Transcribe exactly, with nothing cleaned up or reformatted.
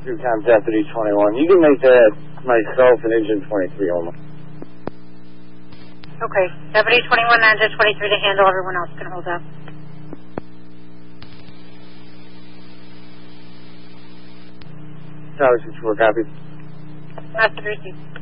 Two times Deputy twenty-one. You can make that myself and Engine twenty-three only. Okay. Deputy twenty-one, Engine twenty-three to handle. Everyone else can hold up. Tower sixty-four, copy. Master received.